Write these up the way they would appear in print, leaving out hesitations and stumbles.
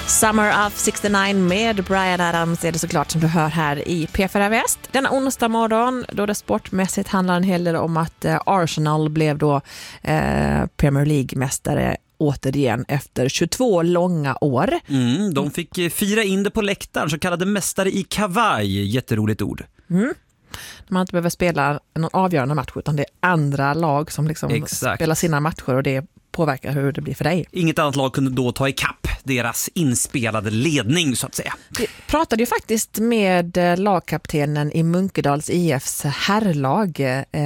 Summer of 69 med Bryan Adams är det såklart som du hör här i P4 Väst. Denna onsdag morgon då det sportmässigt handlar en hel del om att Arsenal blev då Premier League-mästare återigen efter 22 långa år. De fick fira in det på läktaren, så kallade mästare i kavaj. Jätteroligt ord. Man inte behöver spela någon avgörande match utan det är andra lag som liksom spelar sina matcher och det påverkar hur det blir för dig. Inget annat lag kunde då ta ikapp deras inspelade ledning så att säga. Vi pratade ju faktiskt med lagkaptenen i Munkedals IFs herrlag.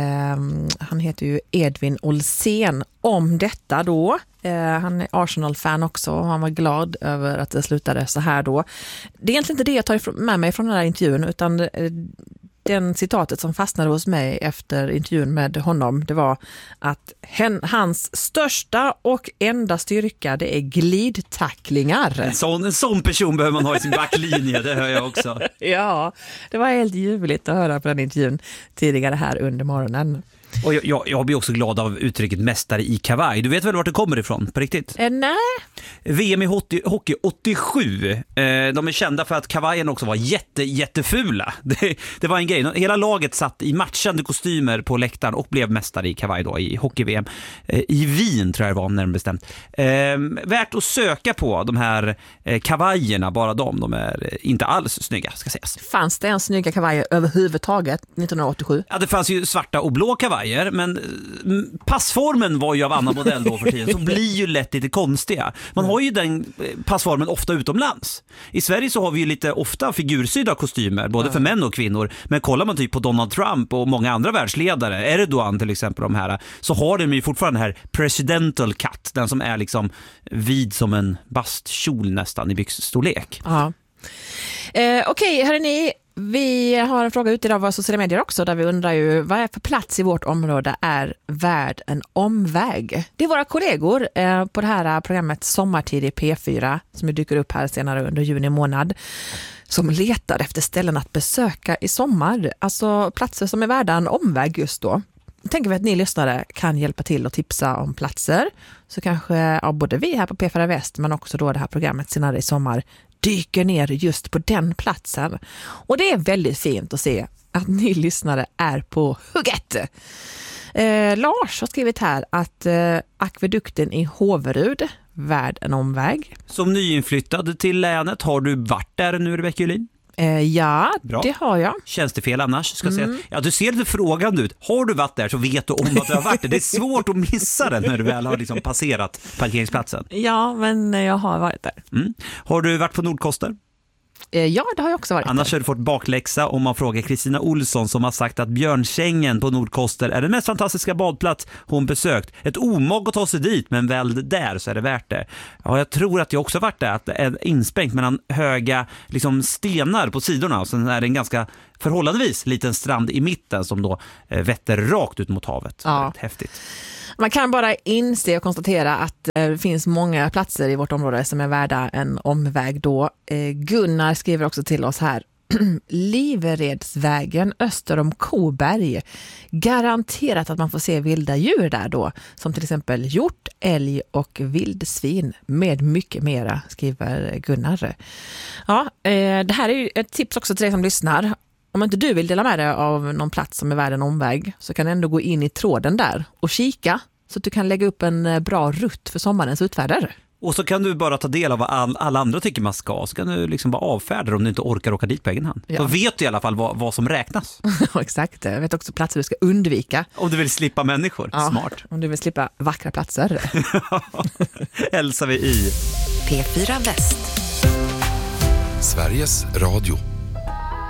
Han heter ju Edvin Olsén om detta då. Han är Arsenal-fan också och han var glad över att det slutade så här då. Det är egentligen inte det jag tar med mig från den här intervjun utan den citatet som fastnade hos mig efter intervjun med honom, det var att hans största och enda styrka det är glidtacklingar. En sån person behöver man ha i sin backlinje, det hör jag också. Ja, det var helt ljuvligt att höra på den intervjun tidigare här under morgonen. Och jag blir också glad av uttrycket mästare i kavaj. Du vet väl vart det kommer ifrån, på riktigt? Nej. VM i hockey 87. De är kända för att kavajen också var jättefula. Det var en grej. Hela laget satt i matchande kostymer på läktaren och blev mästare i kavaj då i hockey-VM. I Wien tror jag det var närmare bestämt. Värt att söka på de här kavajerna, bara de är inte alls snygga, ska sägas. Fanns det en snygga kavajer överhuvudtaget 1987? Ja, det fanns ju svarta och blå kavajer, men passformen var ju av annan modell då för tiden, så blir ju lätt lite konstiga. Man har ju den passformen ofta utomlands. I Sverige så har vi ju lite ofta figursydda kostymer, både för män och kvinnor, men kollar man typ på Donald Trump och många andra världsledare, Erdogan till exempel, de här, så har de ju fortfarande den här presidential cut, den som är liksom vid som en bastkjol nästan i byxstorlek. Ja. Okej, hörrni, vi har en fråga ute idag på sociala medier också där vi undrar ju vad är för plats i vårt område är värd en omväg. Det är våra kollegor på det här programmet Sommartid i P4 som dyker upp här senare under juni månad som letar efter ställen att besöka i sommar. Alltså platser som är värda en omväg just då. Tänker vi att ni lyssnare kan hjälpa till och tipsa om platser så kanske både vi här på P4 Väst men också då det här programmet senare i sommar dyker ner just på den platsen. Och det är väldigt fint att se att ni lyssnare är på hugget. Lars har skrivit här att akvedukten i Håverud värd en omväg. Som nyinflyttad till länet, har du varit där nu, Rebecka Julin? Ja, bra. Det har jag. Känns det fel annars? Ska säga. Ja, du ser lite frågande ut. Har du varit där så vet du om att du har varit där. Det är svårt att missa den när du väl har liksom passerat parkeringsplatsen. Ja, men jag har varit där. Har du varit på Nordkoster? Ja, det har jag också varit. Annars har du fått bakläxa om man frågar Kristina Olsson som har sagt att Björnsängen på Nordkoster är den mest fantastiska badplats hon besökt. Ett omag att ta sig dit, men väl där så är det värt det. Ja, jag tror att jag också varit där. Att det är inspängt mellan höga liksom, stenar på sidorna och sen är det en ganska förhållandevis liten strand i mitten som då vetter rakt ut mot havet. Ja. Häftigt. Man kan bara inse och konstatera att det finns många platser i vårt område som är värda en omväg då. Gunnar skriver också till oss här. Liveredsvägen öster om Koberg. Garanterat att man får se vilda djur där då. Som till exempel hjort, älg och vildsvin. Med mycket mera, skriver Gunnar. Ja, det här är ju ett tips också till dig som lyssnar. Om inte du vill dela med dig av någon plats som är värd en omväg så kan du ändå gå in i tråden där och kika så att du kan lägga upp en bra rutt för sommarens utfärder. Och så kan du bara ta del av vad alla andra tycker man ska. Så kan du liksom bara avfärda om du inte orkar åka dit på egen hand. Ja. Så vet du i alla fall vad som räknas. Exakt, jag vet också platser du ska undvika. Om du vill slippa människor, ja, smart. Om du vill slippa vackra platser. Hälsar vi i P4 Väst. Sveriges Radio.